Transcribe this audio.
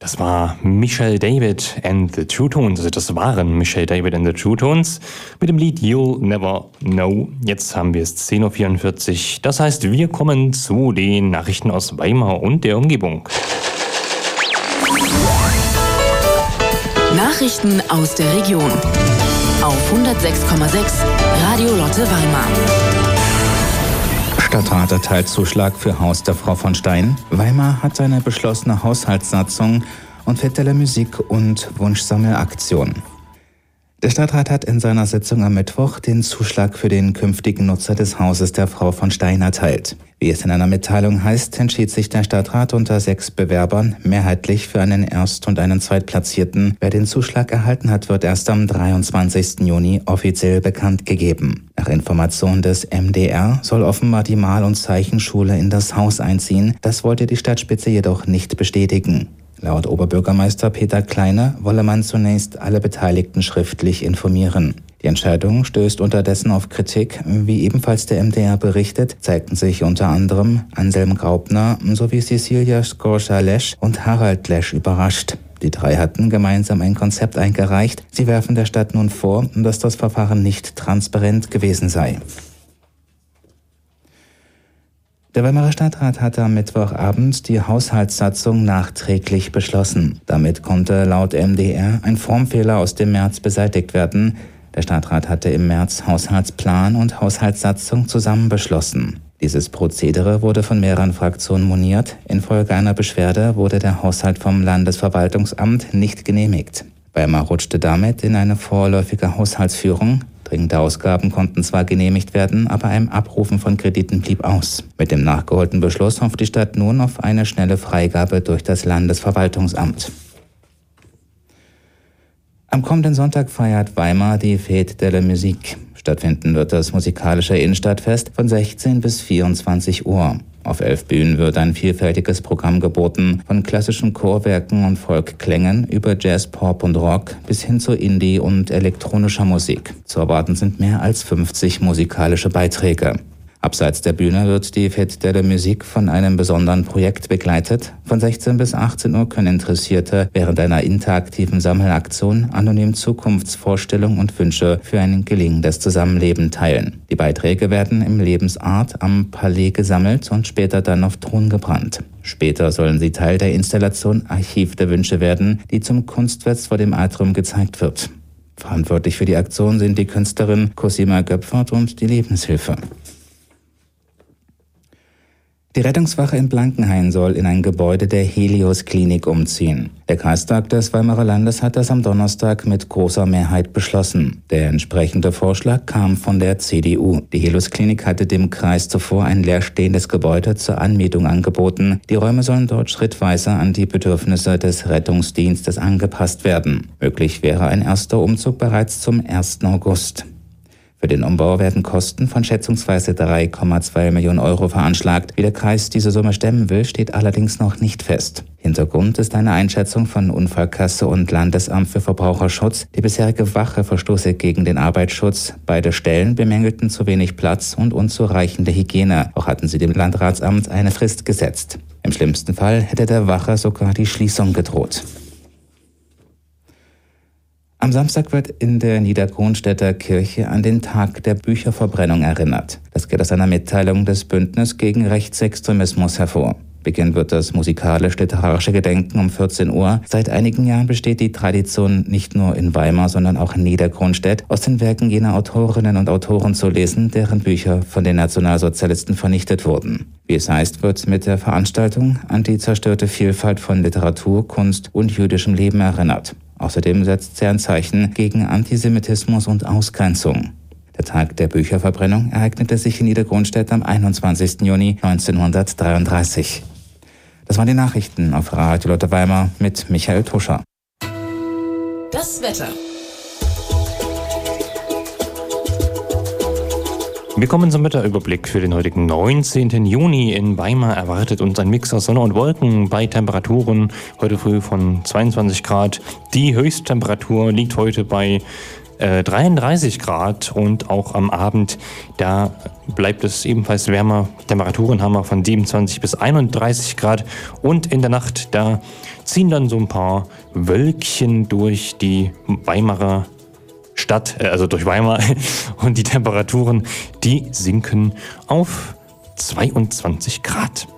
Das war Michelle David and the True Tones, also das waren Michelle David and the True Tones mit dem Lied You'll Never Know. Jetzt haben wir es 10.44 Uhr, das heißt, wir kommen zu den Nachrichten aus Weimar und der Umgebung. Nachrichten aus der Region auf 106,6 Radio Lotte Weimar. Stadtrat erteilt Zuschlag für Haus der Frau von Stein. Weimar hat eine beschlossene Haushaltssatzung und Fête de la Musique und Wunschsammelaktion. Der Stadtrat hat in seiner Sitzung am Mittwoch den Zuschlag für den künftigen Nutzer des Hauses der Frau von Stein erteilt. Wie es in einer Mitteilung heißt, entschied sich der Stadtrat unter 6 Bewerbern mehrheitlich für einen Erst- und einen Zweitplatzierten. Wer den Zuschlag erhalten hat, wird erst am 23. Juni offiziell bekannt gegeben. Nach Informationen des MDR soll offenbar die Mal- und Zeichenschule in das Haus einziehen. Das wollte die Stadtspitze jedoch nicht bestätigen. Laut Oberbürgermeister Peter Kleine wolle man zunächst alle Beteiligten schriftlich informieren. Die Entscheidung stößt unterdessen auf Kritik. Wie ebenfalls der MDR berichtet, zeigten sich unter anderem Anselm Graupner sowie Cecilia Skorcha-Lesch und Harald Lesch überrascht. Die 3 hatten gemeinsam ein Konzept eingereicht. Sie werfen der Stadt nun vor, dass das Verfahren nicht transparent gewesen sei. Der Weimarer Stadtrat hatte am Mittwochabend die Haushaltssatzung nachträglich beschlossen. Damit konnte laut MDR ein Formfehler aus dem März beseitigt werden. Der Stadtrat hatte im März Haushaltsplan und Haushaltssatzung zusammen beschlossen. Dieses Prozedere wurde von mehreren Fraktionen moniert. Infolge einer Beschwerde wurde der Haushalt vom Landesverwaltungsamt nicht genehmigt. Weimar rutschte damit in eine vorläufige Haushaltsführung. Dringende Ausgaben konnten zwar genehmigt werden, aber ein Abrufen von Krediten blieb aus. Mit dem nachgeholten Beschluss hofft die Stadt nun auf eine schnelle Freigabe durch das Landesverwaltungsamt. Am kommenden Sonntag feiert Weimar die Fête de la Musique. Stattfinden wird das musikalische Innenstadtfest von 16 bis 24 Uhr. Auf 11 Bühnen wird ein vielfältiges Programm geboten, von klassischen Chorwerken und Folkklängen über Jazz, Pop und Rock bis hin zu Indie- und elektronischer Musik. Zu erwarten sind mehr als 50 musikalische Beiträge. Abseits der Bühne wird die Fête de la Musique von einem besonderen Projekt begleitet. Von 16 bis 18 Uhr können Interessierte während einer interaktiven Sammelaktion anonym Zukunftsvorstellungen und Wünsche für ein gelingendes Zusammenleben teilen. Die Beiträge werden im Lebensart am Palais gesammelt und später dann auf Ton gebrannt. Später sollen sie Teil der Installation Archiv der Wünsche werden, die zum Kunstfest vor dem Atrium gezeigt wird. Verantwortlich für die Aktion sind die Künstlerin Cosima Göpfert und die Lebenshilfe. Die Rettungswache in Blankenhain soll in ein Gebäude der Helios-Klinik umziehen. Der Kreistag des Weimarer Landes hat das am Donnerstag mit großer Mehrheit beschlossen. Der entsprechende Vorschlag kam von der CDU. Die Helios-Klinik hatte dem Kreis zuvor ein leerstehendes Gebäude zur Anmietung angeboten. Die Räume sollen dort schrittweise an die Bedürfnisse des Rettungsdienstes angepasst werden. Möglich wäre ein erster Umzug bereits zum 1. August. Für den Umbau werden Kosten von schätzungsweise 3,2 Millionen Euro veranschlagt. Wie der Kreis diese Summe stemmen will, steht allerdings noch nicht fest. Hintergrund ist eine Einschätzung von Unfallkasse und Landesamt für Verbraucherschutz. Die bisherige Wache verstoße gegen den Arbeitsschutz. Beide Stellen bemängelten zu wenig Platz und unzureichende Hygiene. Auch hatten sie dem Landratsamt eine Frist gesetzt. Im schlimmsten Fall hätte der Wache sogar die Schließung gedroht. Am Samstag wird in der Niederkronstädter Kirche an den Tag der Bücherverbrennung erinnert. Das geht aus einer Mitteilung des Bündnis gegen Rechtsextremismus hervor. Beginnen wird das musikalisch-literarische Gedenken um 14 Uhr. Seit einigen Jahren besteht die Tradition nicht nur in Weimar, sondern auch in Niederkronstädt, aus den Werken jener Autorinnen und Autoren zu lesen, deren Bücher von den Nationalsozialisten vernichtet wurden. Wie es heißt, wird mit der Veranstaltung an die zerstörte Vielfalt von Literatur, Kunst und jüdischem Leben erinnert. Außerdem setzt sie ein Zeichen gegen Antisemitismus und Ausgrenzung. Der Tag der Bücherverbrennung ereignete sich in Niederkronstädt am 21. Juni 1933. Das waren die Nachrichten auf Radio Lotte Weimar mit Michael Tuscher. Das Wetter. Wir kommen zum Wetterüberblick für den heutigen 19. Juni. In Weimar erwartet uns ein Mix aus Sonne und Wolken bei Temperaturen heute früh von 22 Grad. Die Höchsttemperatur liegt heute bei 33 Grad und auch am Abend, da bleibt es ebenfalls wärmer. Temperaturen haben wir von 27 bis 31 Grad. Und in der Nacht, da ziehen dann so ein paar Wölkchen durch die Weimarer Stadt, also durch Weimar. Und die Temperaturen, die sinken auf 22 Grad.